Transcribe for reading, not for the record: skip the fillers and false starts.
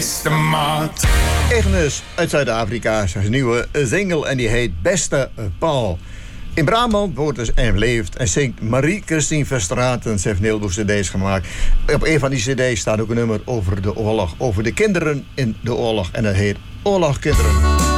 Ignis uit Zuid-Afrika, zijn nieuwe single en die heet Beste Paul. In Brabant woont dus en leeft en zingt Marie-Christine Verstraeten. Ze heeft een heleboel cd's gemaakt. Op een van die cd's staat ook een nummer over de oorlog. Over de kinderen in de oorlog. En dat heet Oorlogkinderen.